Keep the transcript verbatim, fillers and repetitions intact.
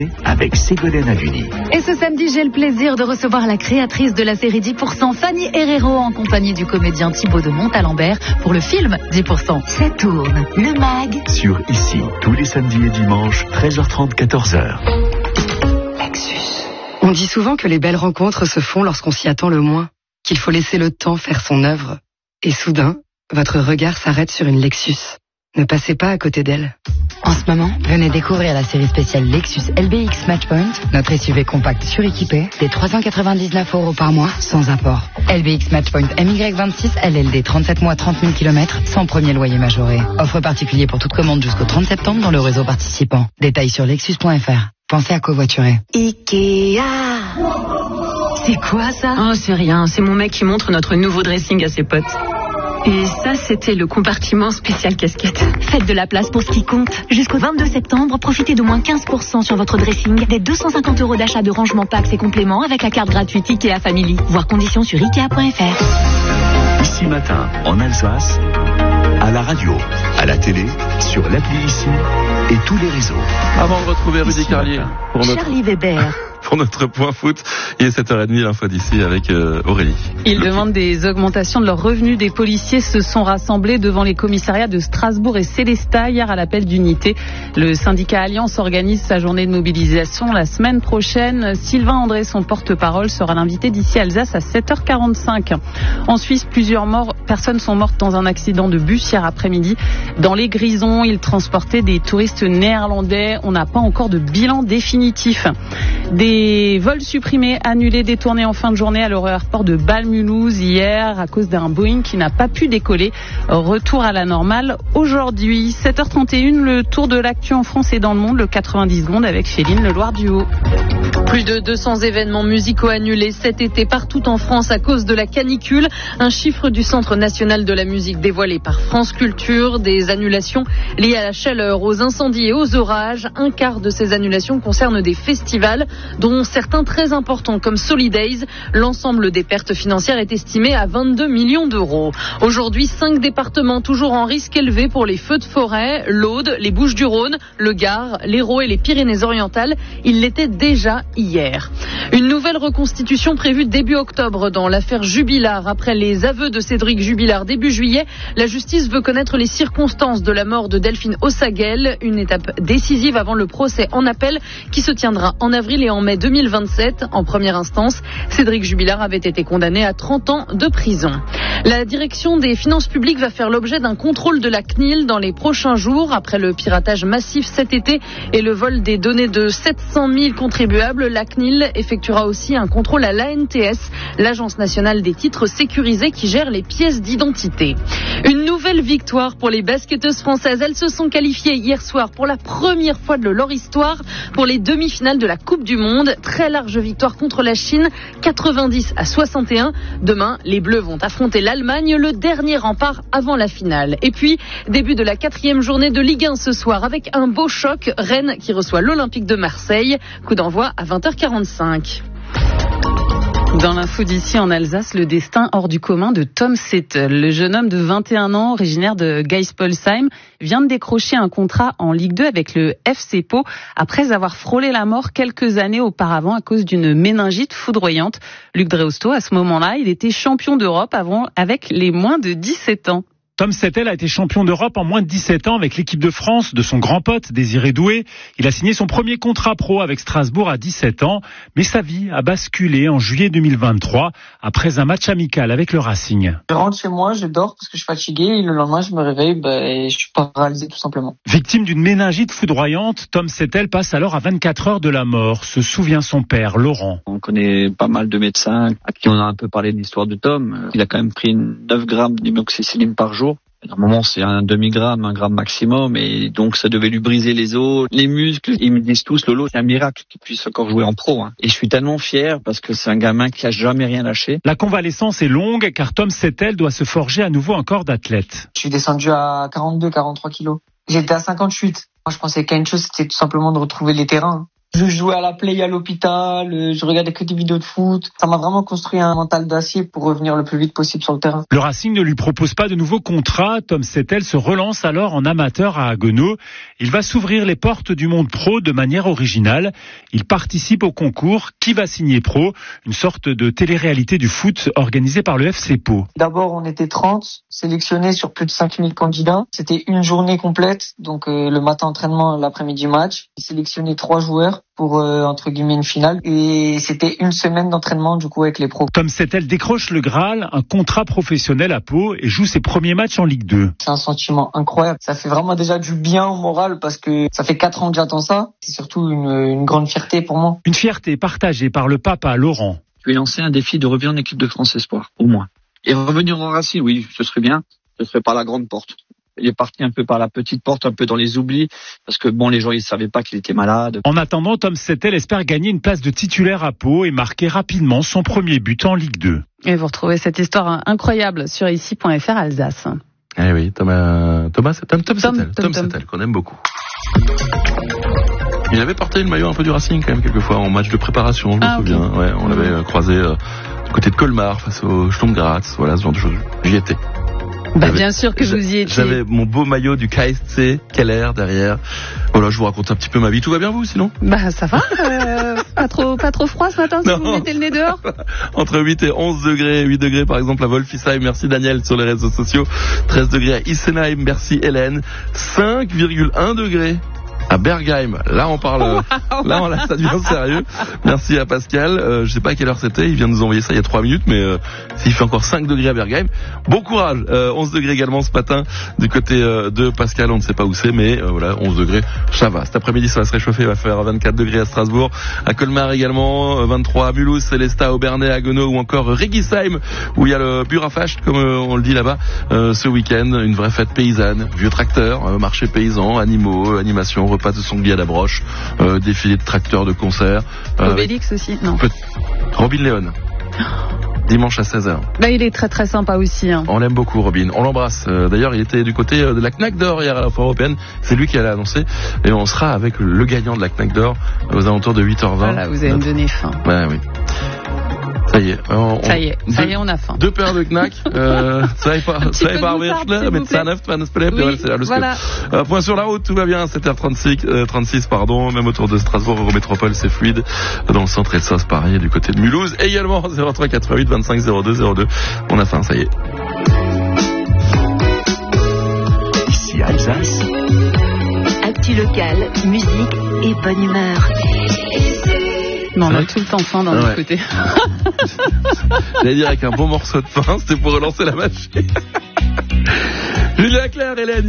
avec Ségolène Haluni. Et ce samedi, j'ai le plaisir de recevoir la créatrice de la série dix pour cent, Fanny Herrero, en compagnie du comédien Thibaut de Montalembert pour le film dix pour cent. Ça tourne, le mag. Sur Ici, tous les samedis et dimanches, treize heures trente, quatorze heures. Lexus. On dit souvent que les belles rencontres se font lorsqu'on s'y attend le moins, qu'il faut laisser le temps faire son œuvre. Et soudain, votre regard s'arrête sur une Lexus. Ne passez pas à côté d'elle. En ce moment, venez découvrir la série spéciale Lexus L B X Matchpoint, notre S U V compact suréquipé, des trois cent quatre-vingt-dix-neuf euros par mois, sans apport. L B X Matchpoint M Y vingt-six L L D, trente-sept mois, trente mille kilomètres, sans premier loyer majoré. Offre particulier pour toute commande jusqu'au trente septembre dans le réseau participant. Détails sur lexus point f r. Pensez à covoiturer. Ikea. C'est quoi ça? Oh, c'est rien. C'est mon mec qui montre notre nouveau dressing à ses potes. Et ça, c'était le compartiment spécial casquette. Faites de la place pour ce qui compte. Jusqu'au vingt-deux septembre, profitez d'au moins quinze pour cent sur votre dressing, des deux cent cinquante euros d'achat de rangement packs et compléments avec la carte gratuite Ikea Family. Voir conditions sur ikea point f r. Ici matin, en Alsace, à la radio, à la télé, sur l'appli Ici et tous les réseaux. Avant de retrouver Rudy Carlier pour notre... Charlie Weber. Pour notre point foot, il est sept heures trente, l'info d'ici avec euh, Aurélie. Ils demandent des augmentations de leurs revenus. Des policiers se sont rassemblés devant les commissariats de Strasbourg et Sélestat hier à l'appel d'unité. Le syndicat Alliance organise sa journée de mobilisation la semaine prochaine. Sylvain André, son porte-parole, sera l'invité d'ici Alsace à sept heures quarante-cinq. En Suisse, plusieurs morts, personnes sont mortes dans un accident de bus hier après-midi. Dans les Grisons, ils transportaient des touristes néerlandais. On n'a pas encore de bilan définitif. Des vols supprimés, annulés, détournés en fin de journée à l'aéroport de Bâle-Mulhouse hier à cause d'un Boeing qui n'a pas pu décoller. Retour à la normale aujourd'hui. sept heures trente et une, le tour de l'actu en France et dans le monde, le quatre-vingt-dix secondes avec Féline Leloir Duo. Plus de deux cents événements musicaux annulés cet été partout en France à cause de la canicule. Un chiffre du Centre national de la musique dévoilé par France Culture. Des annulations liées à la chaleur, aux incendies et aux orages. Un quart de ces annulations concernent des festivals, dont certains très importants comme Solidays. L'ensemble des pertes financières est estimé à vingt-deux millions d'euros. Aujourd'hui, cinq départements toujours en risque élevé pour les feux de forêt. L'Aude, les Bouches-du-Rhône, le Gard, l'Hérault et les Pyrénées-Orientales. Il l'était déjà hier. Une nouvelle reconstitution prévue début octobre dans l'affaire Jubilard. Après les aveux de Cédric Jubilard début juillet, la justice veut connaître les circonstances de la mort de Delphine Ossaguel. Une étape décisive avant le procès en appel qui se tiendra en avril et en mai deux mille vingt-sept. En première instance, Cédric Jubilard avait été condamné à trente ans de prison. La direction des finances publiques va faire l'objet d'un contrôle de la C N I L dans les prochains jours. Après le piratage massif cet été et le vol des données de sept cent mille contribuables, la C N I L effectuera aussi un contrôle à l'A N T S, l'Agence nationale des titres sécurisés qui gère les pièces d'identité. Une nouvelle victoire pour les basketteuses françaises. Elles se sont qualifiées hier soir pour la première fois de leur histoire pour les demi-finales de la Coupe du Monde. Très large victoire contre la Chine, quatre-vingt-dix à soixante et un. Demain, les Bleus vont affronter l'Allemagne, le dernier rempart avant la finale. Et puis, début de la quatrième journée de Ligue un ce soir avec un beau choc. Rennes qui reçoit l'Olympique de Marseille. Coup d'envoi à vingt heures quarante-cinq. Dans l'info d'ici en Alsace, le destin hors du commun de Tom Settel. Le jeune homme de vingt et un ans, originaire de Geispolsheim, vient de décrocher un contrat en Ligue deux avec le F C Pau après avoir frôlé la mort quelques années auparavant à cause d'une méningite foudroyante. Luc Dreosto, à ce moment-là, il était champion d'Europe avant avec les moins de dix-sept ans. Tom Settel a été champion d'Europe en moins de dix-sept ans avec l'équipe de France de son grand pote Désiré Doué. Il a signé son premier contrat pro avec Strasbourg à dix-sept ans, mais sa vie a basculé en juillet deux mille vingt-trois après un match amical avec le Racing. Je rentre chez moi, je dors parce que je suis fatigué et le lendemain je me réveille bah, et je suis paralysé tout simplement. Victime d'une méningite foudroyante, Tom Settel passe alors à vingt-quatre heures de la mort, se souvient son père Laurent. On connaît pas mal de médecins à qui on a un peu parlé de l'histoire de Tom. Il a quand même pris neuf grammes d'imoxicilline par jour. Normalement, c'est un demi-gramme, un gramme maximum, et donc ça devait lui briser les os, les muscles. Ils me disent tous, Lolo, c'est un miracle qu'il puisse encore jouer en pro. Hein. Et je suis tellement fier parce que c'est un gamin qui a jamais rien lâché. La convalescence est longue car Tom Settel doit se forger à nouveau un corps d'athlète. Je suis descendu à quarante-deux, quarante-trois kilos. J'étais à cinquante-huit. Moi, je pensais qu'à une chose, c'était tout simplement de retrouver les terrains. Je jouais à la play à l'hôpital, je regardais que des vidéos de foot. Ça m'a vraiment construit un mental d'acier pour revenir le plus vite possible sur le terrain. Le Racing ne lui propose pas de nouveau contrat. Tom Settel se relance alors en amateur à Haguenau. Il va s'ouvrir les portes du monde pro de manière originale. Il participe au concours Qui va signer pro, une sorte de télé-réalité du foot organisée par le F C Pau. D'abord, on était trente, sélectionnés sur plus de cinq mille candidats. C'était une journée complète, donc euh, le matin entraînement, l'après-midi match. Sélectionné trois joueurs pour euh, entre guillemets une finale, et c'était une semaine d'entraînement du coup avec les pros. Tom Settel décroche le Graal, un contrat professionnel à Pau, et joue ses premiers matchs en Ligue deux. C'est un sentiment incroyable. Ça fait vraiment déjà du bien au moral parce que ça fait quatre ans que j'attends ça. C'est surtout une, une grande fierté pour moi. Une fierté partagée par le papa Laurent. Je vais lancer un défi de revenir en équipe de France Espoir, au moins. Et revenir en Racing, oui, ce serait bien. Ce serait par la grande porte. Il est parti un peu par la petite porte, un peu dans les oublis, parce que bon, les gens ils savaient pas qu'il était malade. En attendant, Tom Settel espère gagner une place de titulaire à Pau et marquer rapidement son premier but en Ligue deux. Et vous retrouvez cette histoire incroyable sur ici point f r Alsace. Eh oui, Thomas, Thomas, Tom, Tom, Tom, Settel, Tom, Tom Tom. Settel, qu'on aime beaucoup. Il avait porté le maillot un peu du Racing quand même quelquefois en match de préparation, je me ah, souviens. Okay. Ouais, on l'avait euh, croisé euh, du côté de Colmar face au Sturm Graz, voilà ce genre de choses. J'y étais. Bah, bien sûr que vous y étiez. J'avais mon beau maillot du K S C Keller derrière. Voilà, je vous raconte un petit peu ma vie. Tout va bien vous sinon? Bah ça va. Euh, pas trop, pas trop froid ce matin si Non. vous mettez le nez dehors. Entre huit et onze degrés, huit degrés par exemple à Wolfisheim. Merci Daniel sur les réseaux sociaux. treize degrés à Isenheim. Merci Hélène. cinq virgule un degrés à Bergheim. Là on parle, wow. là, on, là ça devient sérieux. Merci à Pascal. Euh, je sais pas à quelle heure c'était. Il vient de nous envoyer ça il y a trois minutes, mais euh, s'il fait encore cinq degrés à Bergheim, bon courage. Euh, onze degrés également ce matin du côté euh, de Pascal. On ne sait pas où c'est, mais euh, voilà, onze degrés, ça va. Cet après-midi, ça va se réchauffer. Il va faire vingt-quatre degrés à Strasbourg, à Colmar également, vingt-trois à Mulhouse, Célestat, Aubernais, à Haguenau ou encore Regisheim, où il y a le Burafast, comme euh, on le dit là-bas, euh, ce week-end. Une vraie fête paysanne, vieux tracteurs, euh, marché paysan, animaux, animation, repas de sanglier à la broche, euh, défilé de tracteurs de concert. Euh, Obélix aussi, non. Peut... Robin Léon. Dimanche à seize heures. Bah, il est très très sympa aussi. Hein. On l'aime beaucoup, Robin. On l'embrasse. Euh, d'ailleurs, il était du côté de la Knack d'Or hier à la Foire Européenne. C'est lui qui allait annoncer. Et on sera avec le gagnant de la Knack d'Or aux alentours de huit heures vingt. Voilà, vous allez me donner faim. Ouais, oui. Ça y est. On, ça y est, ça deux, y est, on a faim. Deux paires de Knack. Euh, ça est pas, ça est pas Werschler, mais ça neuf, pas neuf, voilà. Euh, point sur la route, tout va bien. sept heures trente-six, euh, trente-six, pardon. Même autour de Strasbourg, Eurométropole, c'est fluide. Dans le centre et le sauce, pareil, du côté de Mulhouse. Et également, zéro trois quatre-vingt-huit vingt-cinq zéro deux zéro deux. On a faim, ça y est. Ici, Alsace. Actu local, musique et bonne humeur. Non, on a tout le temps faim d'un ouais. autre côté. J'allais dire avec un bon morceau de pain, c'était pour relancer la machine. Julien Clerc, Hélène.